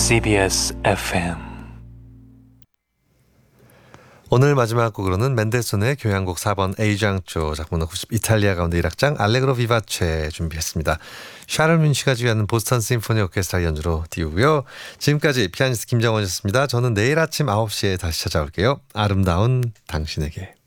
CBS FM. 오늘 마지막 곡으로는 멘델손의 교향곡 4번 A장조 작품 90 이탈리아 가운데 1악장 알레그로 비바체 준비했습니다. 샤를 뮌시가 지휘하는 보스턴 심포니 오케스트라 연주로 띄우고요. 지금까지 피아니스트 김정원이었습니다. 저는 내일 아침 9시에 다시 찾아올게요. 아름다운 당신에게.